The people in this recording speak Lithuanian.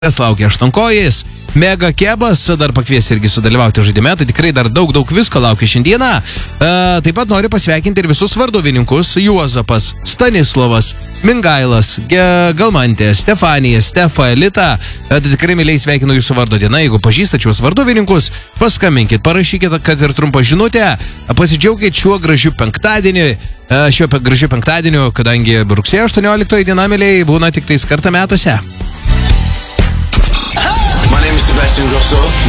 Kas laukia aštuonkojais, Mega Kebas dar pakvies irgi sudalyvauti žaidime, tai tikrai dar daug visko laukia šiandieną. Taip pat noriu pasveikinti ir visus varduvininkus: Juozapas, Stanislovas, Mingailas, Galmantė, Stefanija, Stefa, Elita. Tai tikrai myliai sveikinu jūsų vardo dieną. Jeigu pažįstate šios varduvininkus, paskambinkit, parašykite, kad ir trumpą žinutę, pasidžiaugit šiuo gražiu penktadieniu. Kadangi rugsėjo 18 diena, myliai, būna tik tais kartą metuose. My name is Sebastian Grosso.